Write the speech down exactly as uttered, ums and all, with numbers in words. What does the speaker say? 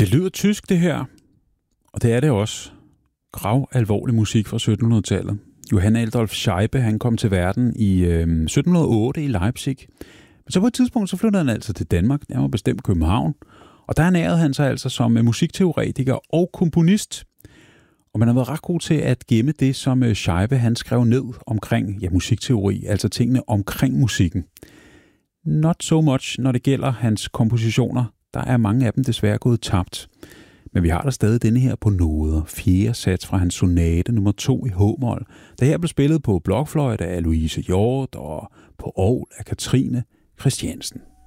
Det lyder tysk, det her. Og det er det også. Grav alvorlig musik fra syttenhundredetallet. Johann Adolf Scheibe, han kom til verden i øh, sytten hundrede og otte i Leipzig. Men så på et tidspunkt, så flyttede han altså til Danmark, nærmere bestemt København. Og der ernærede han sig altså som musikteoretiker og komponist. Og man har været ret god til at gemme det, som Scheibe han skrev ned omkring ja, musikteori, altså tingene omkring musikken. Not so much, når det gælder hans kompositioner. Der er mange af dem desværre gået tabt. Men vi har der stadig denne her på noder. Fjerde sats fra hans sonate nummer to i H-mol. Der her blev spillet på blokfløjte af Louise Hjort og på orgel af Katrine Christiansen.